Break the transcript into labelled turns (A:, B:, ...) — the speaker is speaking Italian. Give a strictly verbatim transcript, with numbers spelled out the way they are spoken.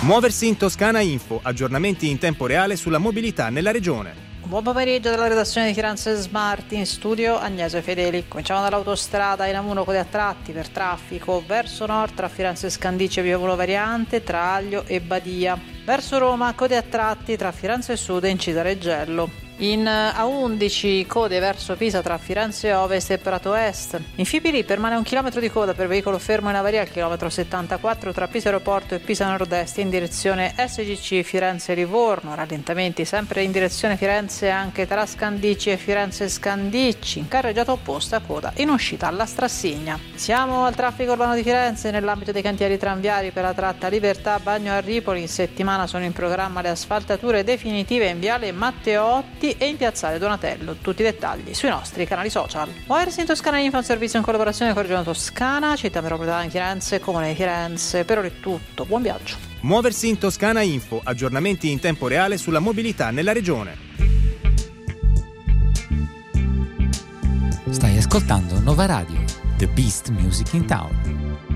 A: Muoversi in Toscana Info, aggiornamenti in tempo reale sulla mobilità nella regione.
B: Buon pomeriggio dalla redazione di Firenze Smart, in studio Agnese Fedeli. Cominciamo dall'autostrada in Amuno, code a tratti per traffico verso nord tra Firenze Scandicci e Via Amuno Variante, tra Aglio e Badia. Verso Roma, code a tratti tra Firenze Sud e Incisa Reggello. In A undici code verso Pisa tra Firenze Ovest e Prato Est. In Fipili permane un chilometro di coda per veicolo fermo in avaria al chilometro settantaquattro tra Pisa Aeroporto e Pisa Nord-Est in direzione S G C Firenze Livorno. Rallentamenti sempre in direzione Firenze anche tra Scandicci e Firenze Scandicci. In carreggiata opposta coda in uscita alla Strassigna. Siamo al traffico urbano di Firenze nell'ambito dei cantieri tranviari per la tratta Libertà Bagno a Ripoli. In settimana sono in programma le asfaltature definitive in viale Matteotti e in piazzale Donatello. Tutti i dettagli sui nostri canali social. Muoversi in Toscana Info, un servizio in collaborazione con Regione Toscana, Città Metropolitana di Firenze, Comune di Firenze. Per ora è tutto, buon viaggio.
A: Muoversi in Toscana Info, aggiornamenti in tempo reale sulla mobilità nella regione.
C: Stai ascoltando Nova Radio, the best music in town.